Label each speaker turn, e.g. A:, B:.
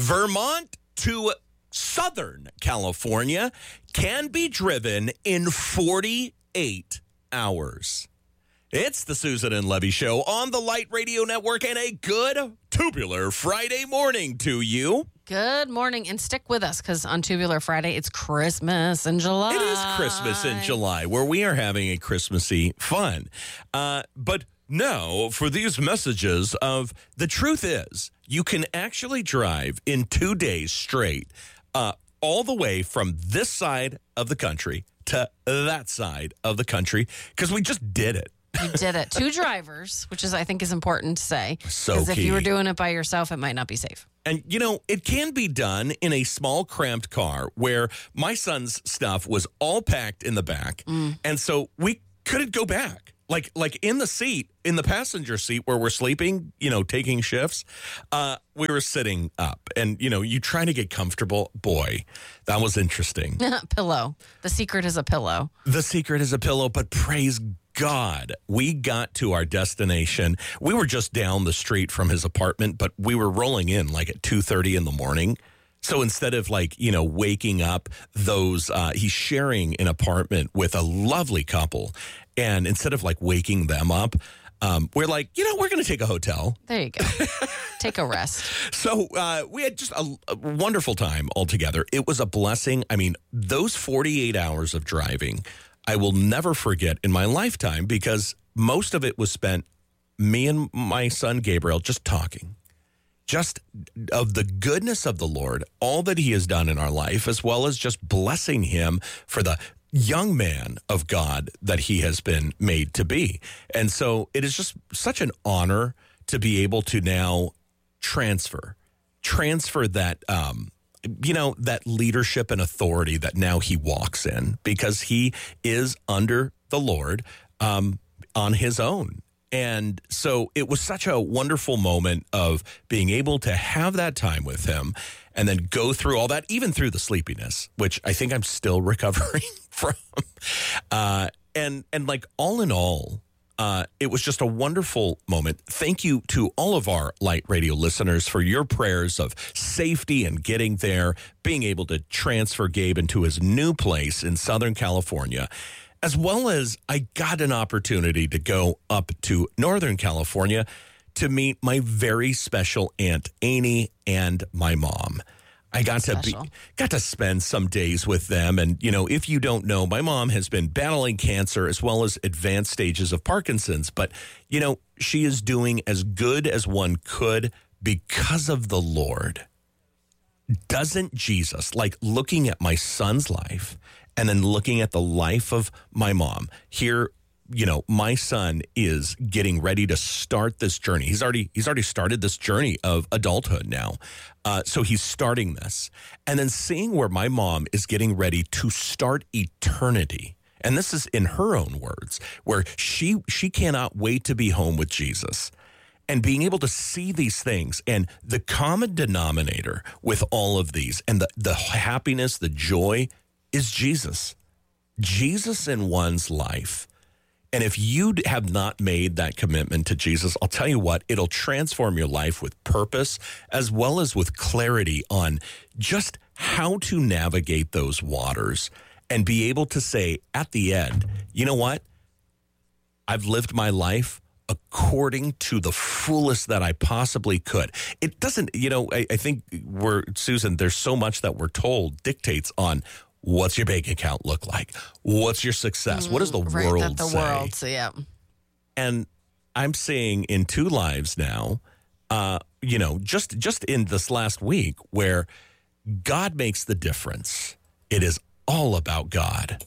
A: Vermont to Southern California can be driven in 48 hours. It's the Susan and Levy Show on the Light Radio Network, and a good tubular Friday morning to you.
B: Good morning, and stick with us because on Tubular Friday, it's Christmas in July.
A: It is Christmas in July, where we are having a Christmassy fun. But no, for these messages of the truth is, you can actually drive in 2 days straight all the way from this side of the country to that side of the country because we just did it.
B: You did it. 2 drivers, which I think is important to say.
A: So
B: Because if
A: key.
B: you were doing it by yourself, it might not be safe.
A: And, you know, it can be done in a small, cramped car where my son's stuff was all packed in the back. And so we couldn't go back. Like in the seat, in the passenger seat where we're sleeping, you know, taking shifts, we were sitting up. And, you know, you try to get comfortable. Boy, that was interesting.
B: Pillow. The secret is a pillow.
A: The secret is a pillow, but praise God, we got to our destination. We were just down the street from his apartment, but we were rolling in like at 2:30 in the morning. So instead of like, you know, waking up those, he's sharing an apartment with a lovely couple. And instead of like waking them up, we're like, you know, we're going to take a hotel.
B: There you go. Take a rest.
A: So we had just a wonderful time all together. It was a blessing. I mean, those 48 hours of driving, I will never forget in my lifetime because most of it was spent me and my son Gabriel just talking. Just of the goodness of the Lord, all that he has done in our life, as well as just blessing him for the young man of God that he has been made to be. And so it is just such an honor to be able to now transfer that, that leadership and authority that now he walks in because he is under the Lord on his own. And so it was such a wonderful moment of being able to have that time with him and then go through all that, even through the sleepiness, which I think I'm still recovering from. And like all in all, it was just a wonderful moment. Thank you to all of our Light Radio listeners for your prayers of safety and getting there, being able to transfer Gabe into his new place in Southern California. As well as I got an opportunity to go up to Northern California to meet my very special Aunt Amy and my mom. I got to spend some days with them. And, you know, if you don't know, my mom has been battling cancer as well as advanced stages of Parkinson's. But, you know, she is doing as good as one could because of the Lord. Doesn't Jesus, like looking at my son's life and then looking at the life of my mom here, you know, my son is getting ready to start this journey. He's already started this journey of adulthood now. So he's starting this and then seeing where my mom is getting ready to start eternity. And this is in her own words, where she cannot wait to be home with Jesus. And being able to see these things and the common denominator with all of these and the happiness, the joy is Jesus. Jesus in one's life. And if you have not made that commitment to Jesus, I'll tell you what, it'll transform your life with purpose as well as with clarity on just how to navigate those waters and be able to say at the end, you know what? I've lived my life according to the fullest that I possibly could. It doesn't, you know, I think Susan, there's so much that we're told dictates on what's your bank account look like? What's your success? What does the world say?
B: World, so yeah.
A: And I'm seeing in 2 lives now, you know, just in this last week where God makes the difference. It is all about God.